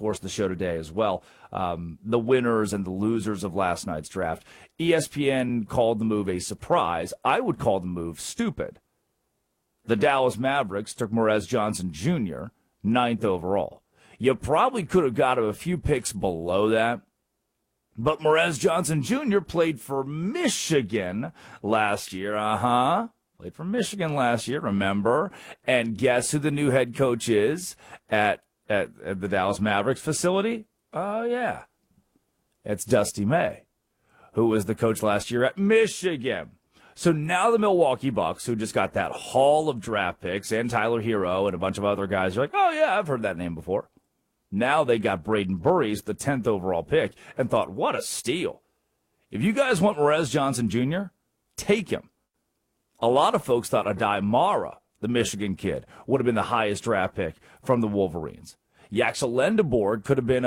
course of the show today as well, the winners and the losers of last night's draft. ESPN called the move a surprise. I would call the move stupid. The Dallas Mavericks took Morez Johnson Jr., 9th overall. You probably could have got him a few picks below that. But Morez Johnson Jr. played for Michigan last year. Played for Michigan last year, remember? And guess who the new head coach is at the Dallas Mavericks facility? Oh, yeah. It's Dusty May, who was the coach last year at Michigan. So now the Milwaukee Bucks, who just got that haul of draft picks and Tyler Hero and a bunch of other guys, are like, oh, yeah, I've heard that name before. Now they got Braden Burries, the 10th overall pick, and thought, what a steal. If you guys want Morez Johnson Jr., take him. A lot of folks thought Adai Mara, the Michigan kid, would have been the highest draft pick from the Wolverines. Yaxel Lendeborg could have been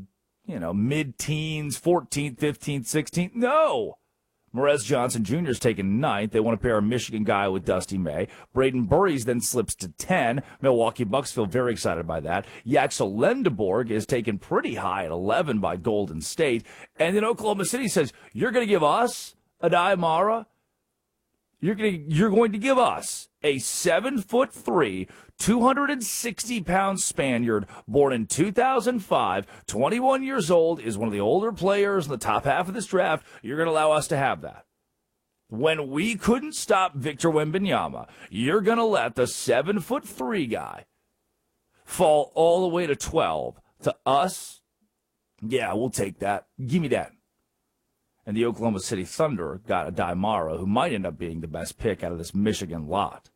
mid-teens, 14th, 15th, 16th. No! Morez Johnson Jr. is taken 9th. They want to pair a Michigan guy with Dusty May. Braden Burries then slips to 10. Milwaukee Bucks feel very excited by that. Yaxel Lendeborg is taken pretty high at 11 by Golden State. And then Oklahoma City says, you're going to give us Adai Mara? You're going to give us a 7'3", 260-pound Spaniard born in 2005, 21 years old, is one of the older players in the top half of this draft. You're going to allow us to have that. When we couldn't stop Victor Wembanyama, you're going to let the 7'3" guy fall all the way to 12. To us, yeah, we'll take that. Give me that. And the Oklahoma City Thunder got Adai Mara, who might end up being the best pick out of this Michigan lot.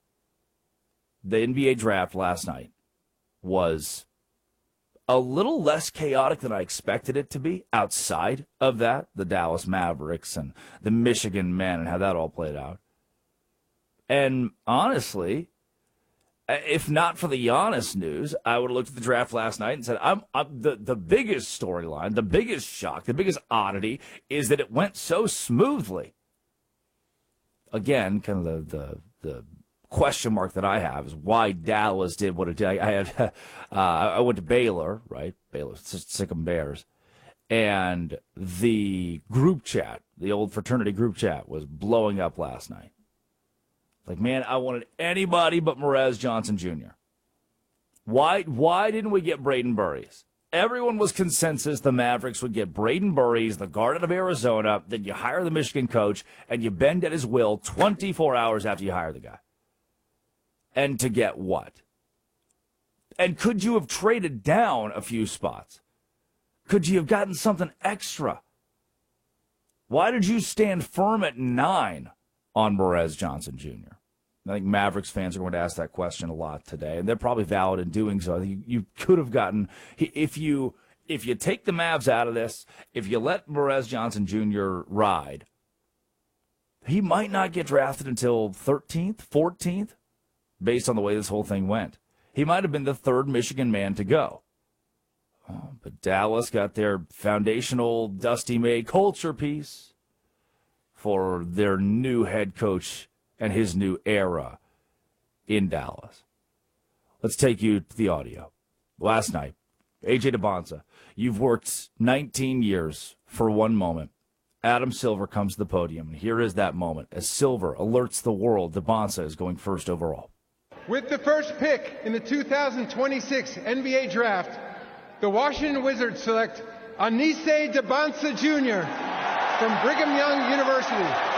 The NBA draft last night was a little less chaotic than I expected it to be outside of that, the Dallas Mavericks and the Michigan men and how that all played out. And honestly, if not for the Giannis news, I would have looked at the draft last night and said, the biggest storyline, the biggest shock, the biggest oddity is that it went so smoothly. Again, kind of the question mark that I have is why Dallas did what it did. I went to Baylor, right? Baylor, Sikkim Bears. And the group chat, the old fraternity group chat, was blowing up last night. Like, man, I wanted anybody but Morez Johnson Jr. Why didn't we get Braden Burries? Everyone was consensus the Mavericks would get Braden Burries, the guard out of Arizona. Then you hire the Michigan coach, and you bend at his will 24 hours after you hire the guy. And to get what? And could you have traded down a few spots? Could you have gotten something extra? Why did you stand firm at 9 on Morez Johnson Jr.? I think Mavericks fans are going to ask that question a lot today, and they're probably valid in doing so. You could have gotten, if you take the Mavs out of this, if you let Morez Johnson Jr. ride, he might not get drafted until 13th, 14th, based on the way this whole thing went. He might have been the third Michigan man to go. Oh, but Dallas got their foundational Dusty May culture piece for their new head coach and his new era in Dallas. Let's take you to the audio. Last night, A.J. Dybantsa, you've worked 19 years for one moment. Adam Silver comes to the podium, and here is that moment as Silver alerts the world Dybantsa is going first overall. With the first pick in the 2026 NBA Draft, the Washington Wizards select Anise Dybantsa Jr. from Brigham Young University.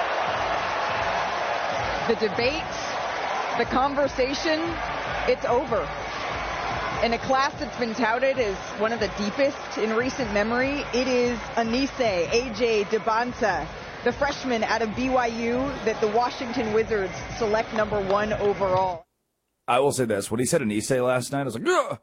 The debate, the conversation, it's over. In a class that's been touted as one of the deepest in recent memory, it is Anise A.J. Dybantsa, the freshman out of BYU that the Washington Wizards select number 1 overall. I will say this. When he said Anise last night, I was like, ugh!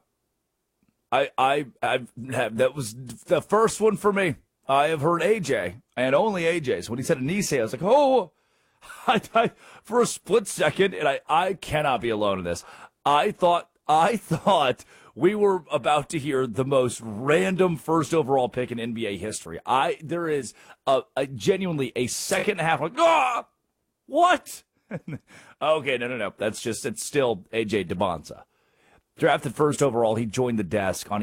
That was the first one for me. I have heard AJ, and only AJ. So when he said Anise, I was like, oh, I for a split second, and I cannot be alone in this. I thought we were about to hear the most random first overall pick in NBA history. There is a genuinely a second half like, what? Okay, no. It's still AJ Dybantsa. Drafted first overall, he joined the desk on